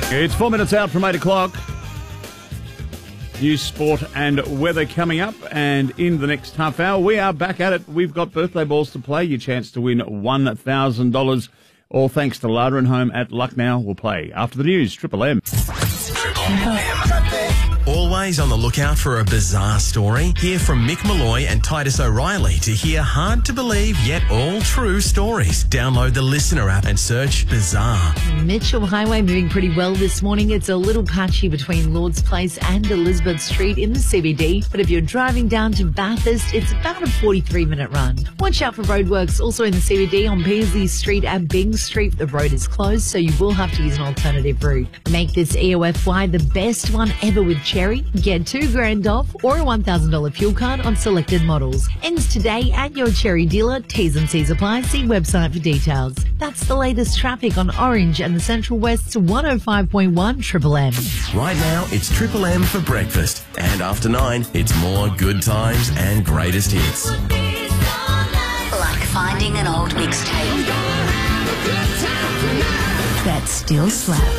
It's 4 minutes out from 8 o'clock. News, sport and weather coming up. And in the next half hour, we are back at it. We've got birthday balls to play. Your chance to win $1,000. All thanks to Larder and Home at Lucknow. We'll play after the news. Triple M. Always on the lookout for a bizarre story? Hear from Mick Malloy and Titus O'Reilly to hear hard-to-believe yet all-true stories. Download the Listener app and search Bizarre. Mitchell Highway moving pretty well this morning. It's a little patchy between Lord's Place and Elizabeth Street in the CBD, but if you're driving down to Bathurst, it's about a 43-minute run. Watch out for roadworks also in the CBD on Peasley Street and Byng Street. The road is closed, so you will have to use an alternative route. Make this EOFY the best one ever with Cherry. Get $2,000 off or a $1,000 fuel card on selected models. Ends today at your Cherry dealer. T's and C's apply. See website for details. That's the latest traffic on Orange and the Central West's 105.1 Triple M. Right now, it's Triple M for breakfast. And after 9, it's more good times and greatest hits. Like finding an old mixtape that still slaps.